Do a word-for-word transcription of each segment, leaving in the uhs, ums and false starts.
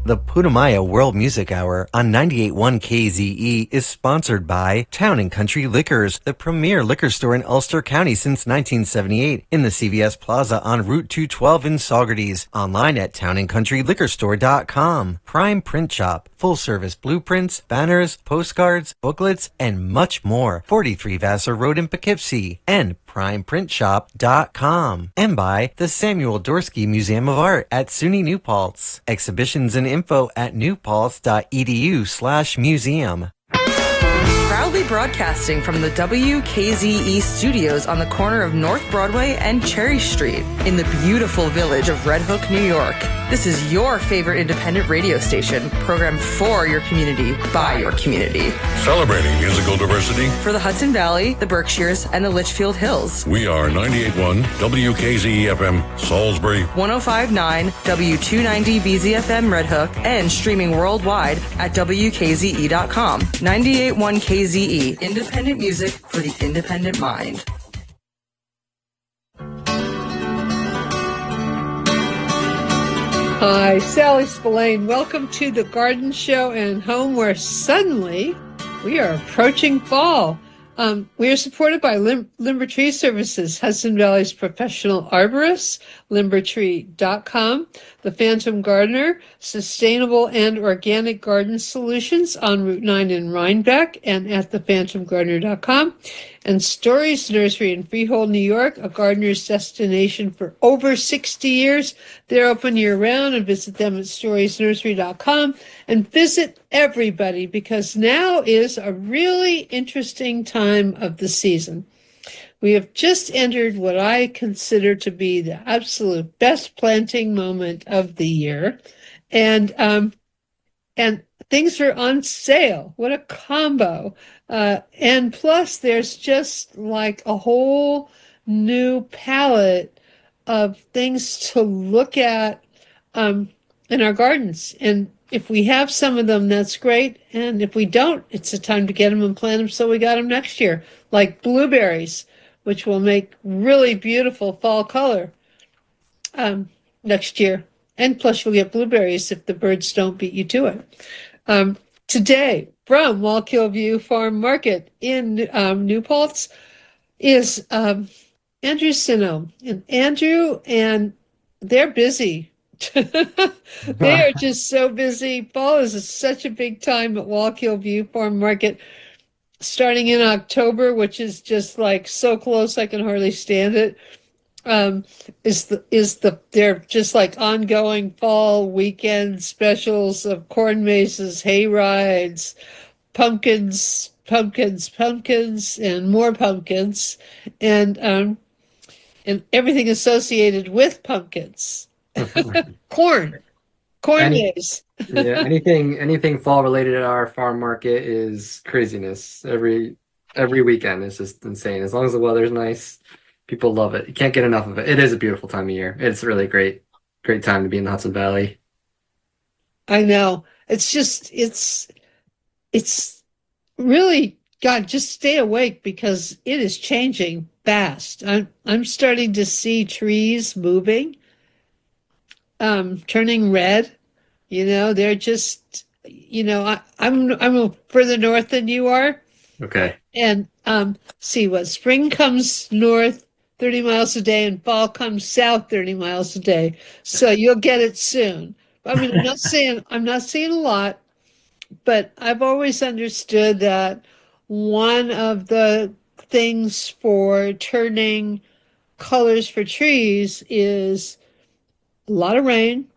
The Putumayo World Music Hour on ninety-eight point one K Z E is sponsored by Town and Country Liquors, the premier liquor store in Ulster County since nineteen seventy-eight, in the C V S Plaza on Route two twelve in Saugerties. Online at town and country liquor store dot com. Prime Print Shop, full-service blueprints, banners, postcards, booklets, and much more. forty-three Vassar Road in Poughkeepsie. And prime print shop dot com. And by the Samuel Dorsky Museum of Art at SUNY New Paltz. Exhibitions and info at newpaltz.edu slash museum. Proudly broadcasting from the W K Z E studios on the corner of North Broadway and Cherry Street in the beautiful village of Red Hook, New York. This is your favorite independent radio station, programmed for your community, by your community. Celebrating musical diversity. For the Hudson Valley, the Berkshires, and the Litchfield Hills. We are ninety-eight point one W K Z E F M, Salisbury. one oh five point nine W two ninety B Z F M Red Hook, and streaming worldwide at W K Z E dot com. ninety-eight point one K Z E, independent music for the independent mind. Hi, Sally Spillane. Welcome to the Garden Show and Home, where suddenly we are approaching fall. Um, we are supported by Lim- Limber Tree Services, Hudson Valley's professional arborists, limber tree dot com, The Phantom Gardener, sustainable and organic garden solutions on Route nine in Rhinebeck and at the phantom gardener dot com, and Stories Nursery in Freehold, New York, a gardener's destination for over sixty years. They're open year-round, and visit them at stories nursery dot com. And visit everybody, because now is a really interesting time of the season. We have just entered what I consider to be the absolute best planting moment of the year. And um, and things are on sale. What a combo. Uh, and plus, there's just like a whole new palette of things to look at um, in our gardens. And if we have some of them, that's great. And if we don't, it's a time to get them and plant them so we got them next year. Like blueberries, which will make really beautiful fall color um, next year. And plus you'll get blueberries if the birds don't beat you to it. Um, today, from Wallkill View Farm Market in um, New Paltz is um, Andrew Sino. And Andrew, and they're busy. They are just so busy. Fall is such a big time at Wallkill View Farm Market, starting in October, which is just like so close I can hardly stand it. Um, is the is the they're just like ongoing fall weekend specials of corn mazes, hay rides, pumpkins, pumpkins, pumpkins, and more pumpkins, and um, and everything associated with pumpkins. corn, corn Any, maze. yeah, anything anything fall related at our farm market is craziness. Every every weekend is just insane. As long as the weather's nice, people love it. You can't get enough of it. It is a beautiful time of year. It's really a great, great time to be in the Hudson Valley. I know. It's just it's it's really, God, just stay awake, because it is changing fast. I'm I'm starting to see trees moving. Um, turning red, you know, they're just, you know, I, I'm I'm further north than you are. Okay. And um, see what spring comes north thirty miles a day, and fall comes south thirty miles a day. So you'll get it soon. I mean, I'm not saying I'm not seeing a lot, but I've always understood that one of the things for turning colors for trees is a lot of rain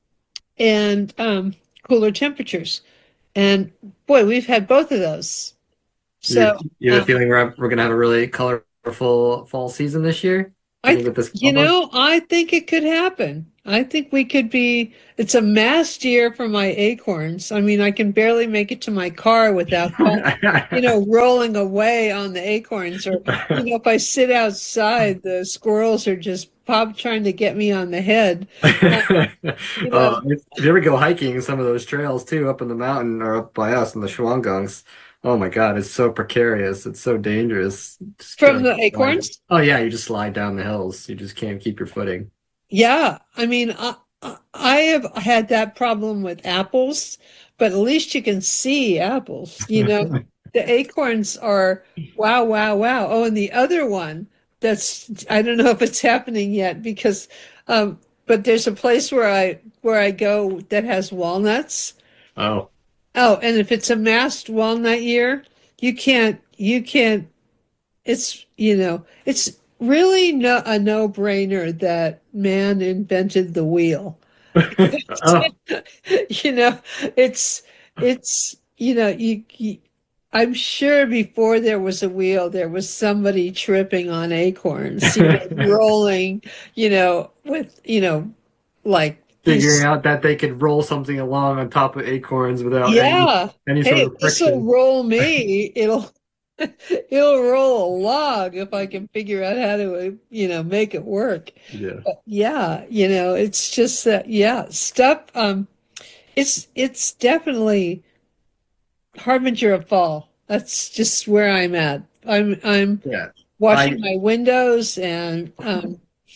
and um, cooler temperatures. And boy, we've had both of those. So you, you have um, a feeling we're we're gonna have a really colorful fall season this year? I, with this you know, I think it could happen. I think we could be, it's a mast year for my acorns. I mean, I can barely make it to my car without, you know, rolling away on the acorns. Or, you know, if I sit outside, the squirrels are just pop trying to get me on the head. Uh, you know, uh, if you ever go hiking some of those trails too, up in the mountain or up by us in the Shwangongs, oh my God, it's so precarious. It's so dangerous. Just from the slide. acorns? Oh yeah, you just slide down the hills. You just can't keep your footing. Yeah. I mean, I, I have had that problem with apples, but at least you can see apples. You know, the acorns are wow, wow, wow. Oh, and the other one that's I don't know if it's happening yet because, um, but there's a place where I where I go that has walnuts. Oh, Oh, and if it's a massed walnut year, you can't you can't. It's you know it's really no a no-brainer that man invented the wheel. oh, You know, it's it's you know you, you I'm sure before there was a wheel, there was somebody tripping on acorns, you know, rolling, you know, with you know, like figuring these. out that they could roll something along on top of acorns without any Yeah, any sort hey, of this will friction. roll me. It'll it'll roll a log if I can figure out how to, you know, make it work. Yeah. But yeah, you know, it's just that yeah, stuff. Um, it's it's definitely harbinger of fall. That's just where I'm at. I'm I'm Yeah. watching I my windows and um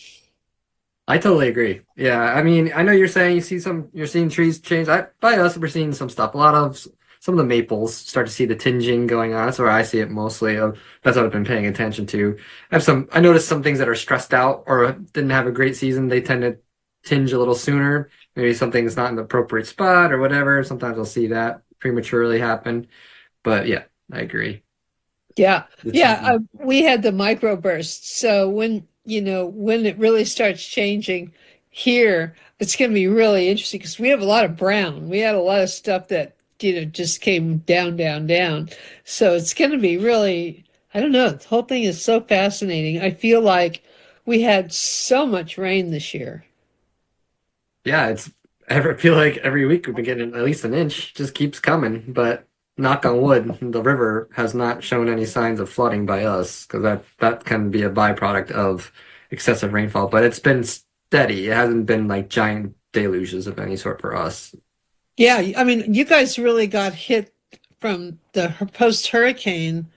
I totally agree. Yeah, I mean, I know you're saying you see some, you're seeing trees change. I by us, we're seeing some stuff. A lot of some of the maples start to see the tingeing going on. That's where I see it mostly. Of that's what I've been paying attention to. I have some. I noticed some things that are stressed out or didn't have a great season. They tend to tinge a little sooner. Maybe something's not in the appropriate spot or whatever. Sometimes I'll see that prematurely happen. But yeah, I agree. yeah. It's, Yeah, uh, we had the microbursts. So when, you know, when it really starts changing here, it's going to be really interesting because we have a lot of brown. We had a lot of stuff that, you know, just came down, down, down. So it's going to be really, I don't know, the whole thing is so fascinating. I feel like we had so much rain this year. yeah, it's. I feel like every week we've been getting at least an inch. Just keeps coming. But knock on wood, the river has not shown any signs of flooding by us because that that can be a byproduct of excessive rainfall. But it's been steady. It hasn't been like giant deluges of any sort for us. Yeah, I mean, you guys really got hit from the post-hurricane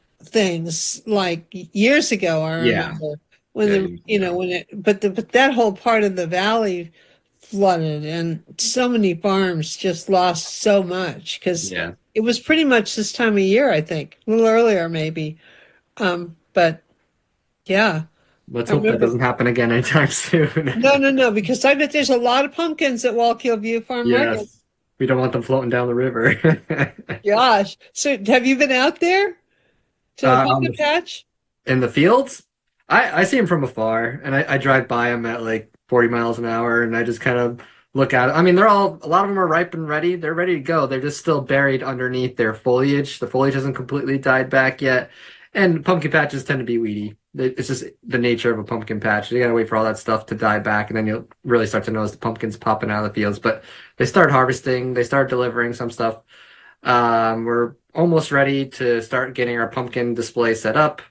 things like years ago, I Yeah. remember when Yeah. the, You you know, know. when it, but the, but that whole part of the valley flooded and so many farms just lost so much because Yeah. it was pretty much this time of year, I think, a little earlier maybe. Um, but yeah, Let's I hope that remember. doesn't happen again anytime No, soon. no, no, because I bet there's a lot of pumpkins at Wallkill View Farm Market. Yes. We don't want them floating down the river. Gosh. So have you been out there to the Uh, on pumpkin the patch? In the fields, I I see them from afar, and I, I drive by them at like forty miles an hour, and I just kind of look at it. I mean, they're all a lot of them are ripe and ready. They're ready to go. They're just still buried underneath their foliage. The foliage hasn't completely died back yet, and pumpkin patches tend to be weedy. It- It's just the nature of a pumpkin patch. You gotta wait for all that stuff to die back, and then you'll really start to notice the pumpkins popping out of the fields. But they start harvesting. They start delivering some stuff. Um, we're almost ready to start getting our pumpkin display set up.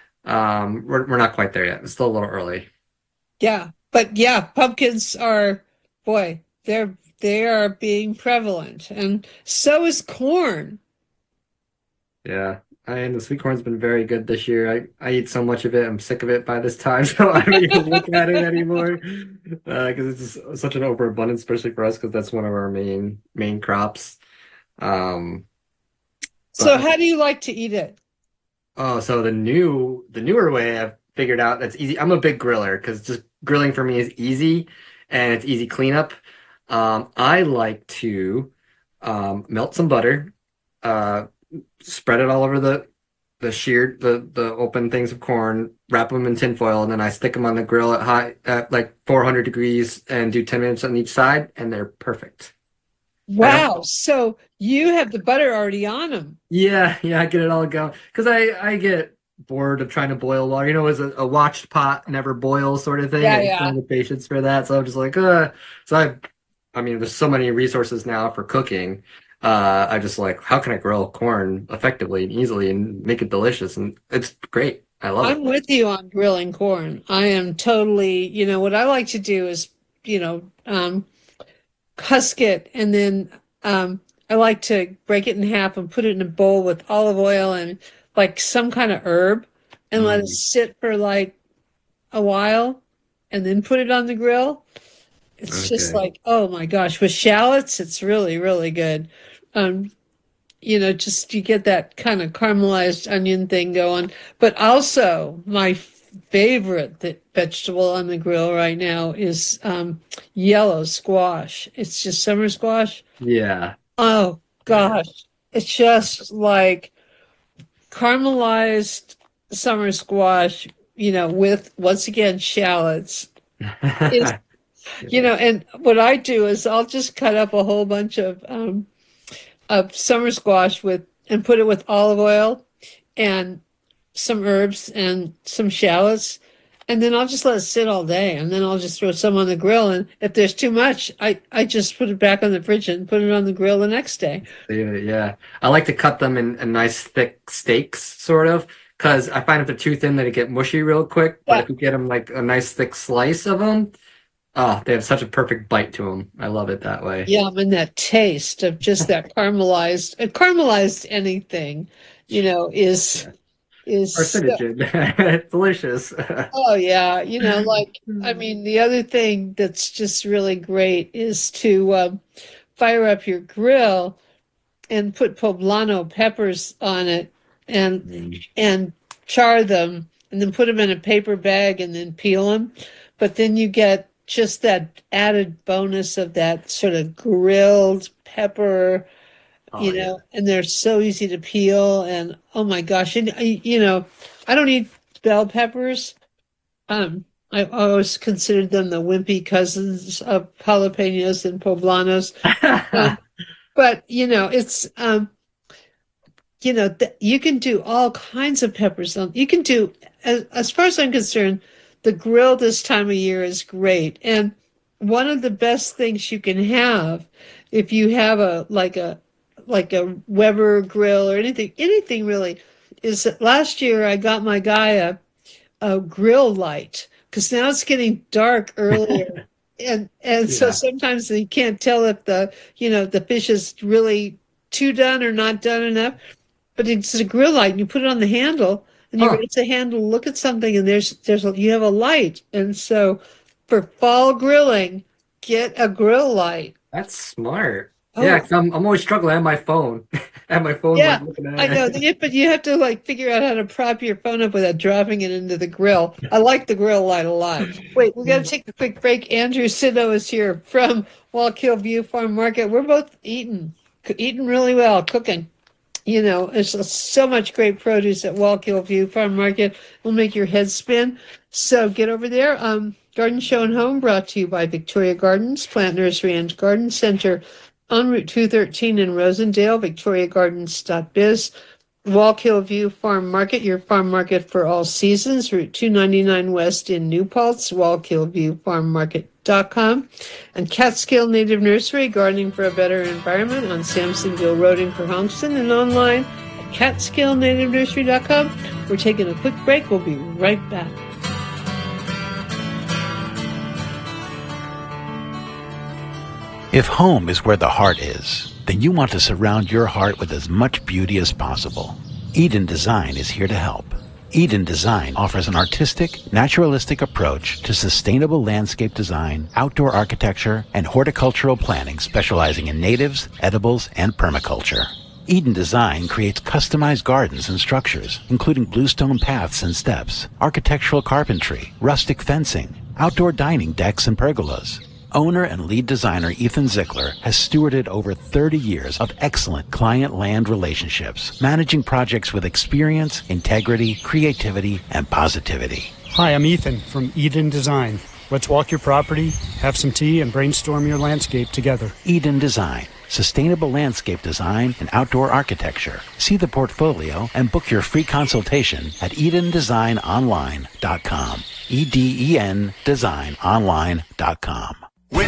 Um, we're we're not quite there yet. It's still a little early. Yeah, but yeah, pumpkins are, boy, they're they are being prevalent, and so is corn. Yeah. And the sweet corn's been very good this year. I, I eat so much of it, I'm sick of it by this time, so I don't even look at it anymore. Uh, because it's just such an overabundance, especially for us, because that's one of our main main crops. Um, So but how do you like to eat it? oh, so the new the newer way I've figured out that's easy. I'm a big griller because just grilling for me is easy and it's easy cleanup. Um, I like to um, melt some butter, uh, spread it all over the the sheared the the open things of corn, wrap them in tin foil, and then I stick them on the grill at high at like four hundred degrees and do ten minutes on each side, and they're perfect. I don't. Wow, so you have the butter already on them. Yeah, yeah, I get it all going because I I get bored of trying to boil water. You know, as a, a watched pot never boils sort of thing. Yeah, I just don't yeah. have the patience for that, so I'm just like, uh. So I, I mean, there's so many resources now for cooking. Uh, I just like, how can I grill corn effectively and easily and make it delicious? And it's great. I love I'm it. with you on grilling corn. I am totally, you know, what I like to do is, you know, um, husk it and then um, I like to break it in half and put it in a bowl with olive oil and like some kind of herb and let it Mm. sit for like a while and then put it on the grill. It's Okay. just like, oh my gosh, with shallots, it's really, really good. Um, you know, just you get that kind of caramelized onion thing going. But also, my favorite th- vegetable on the grill right now is um, yellow squash. It's just summer squash. Yeah. Oh Yeah. gosh, it's just like caramelized summer squash, you know, with once again shallots. Is you know, and what I do is I'll just cut up a whole bunch of um, of summer squash with and put it with olive oil and some herbs and some shallots, and then I'll just let it sit all day, and then I'll just throw some on the grill. And if there's too much, I I just put it back on the fridge and put it on the grill the next day. Yeah, yeah. I like to cut them in, in nice thick steaks, sort of, because I find if they're too thin, they get mushy real quick. But Yeah. if you get them like a nice thick slice of them, oh, they have such a perfect bite to them. I love it that way. Yum, and that taste of just that caramelized, uh, caramelized anything, you know, is is so- Carcinogen. Delicious. oh yeah, you know, like I mean, the other thing that's just really great is to um, fire up your grill and put poblano peppers on it and and char them and then put them in a paper bag and then peel them. But then you get just that added bonus of that sort of grilled pepper, Oh, you yeah. know, and they're so easy to peel. And oh my gosh, and I- you know, I don't eat bell peppers. Um, I always considered them the wimpy cousins of jalapenos and poblanos. Um, but you know, it's um, you know, th- you can do all kinds of peppers. Um, You can do, as, as far as I'm concerned, the grill this time of year is great. And one of the best things you can have if you have a like a like a Weber grill or anything, anything really, is that last year I got my guy a, a grill light because now it's getting dark earlier. And and so Yeah. sometimes you can't tell if the you know the fish is really too done or not done enough. But it's a grill light, and you put it on the handle, and you Huh. raise the handle, to look at something, and there's there's a, you have a light. And so, for fall grilling, get a grill light. That's smart. Oh. Yeah, 'cause I'm I'm always struggling. I have my phone. I have my phone. Yeah, like, looking at I know, it. then you- but you have to like figure out how to prop your phone up without dropping it into the grill. I like the grill light a lot. Wait, we got to take a quick break. Andrew Sino is here from Wallkill View Farm Market. We're both eating, eating really well, cooking. You know, there's so much great produce at Wallkill View Farm Market. Will make your head spin. So get over there. Um, Garden Show and Home brought to you by Victoria Gardens, Plant Nursery and Garden Center on Route two thirteen in Rosendale, victoria gardens dot biz. Wallkill View Farm Market, your farm market for all seasons, Route two ninety-nine West in New Paltz, wallkill view farm market dot com. And Catskill Native Nursery, gardening for a better environment on Samsonville Road in Kerhonkson and online at catskill native nursery dot com. We're taking a quick break. We'll be right back. If home is where the heart is, then you want to surround your heart with as much beauty as possible. Eden Design is here to help. Eden Design offers an artistic, naturalistic approach to sustainable landscape design, outdoor architecture, and horticultural planning, specializing in natives, edibles, and permaculture. Eden Design creates customized gardens and structures, including bluestone paths and steps, architectural carpentry, rustic fencing, outdoor dining decks and pergolas. Owner and lead designer Ethan Zickler has stewarded over thirty years of excellent client-land relationships, managing projects with experience, integrity, creativity, and positivity. Hi, I'm Ethan from Eden Design. Let's walk your property, have some tea, and brainstorm your landscape together. Eden Design, sustainable landscape design and outdoor architecture. See the portfolio and book your free consultation at eden design online dot com. E D E N design online dot com.